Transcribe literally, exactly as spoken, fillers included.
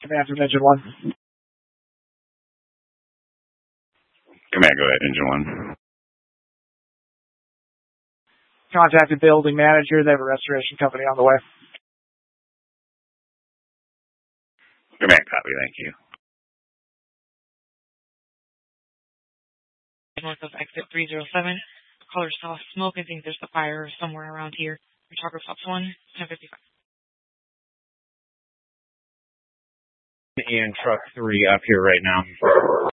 Command from Engine one. Command, go ahead, Engine one. Contacted building manager. They have a restoration company on the way. Command, copy, thank you. North of exit three zero seven. Caller saw smoke. I think there's a fire somewhere around here. Chicago Stops one, ten fifty-five. And truck three up here right now.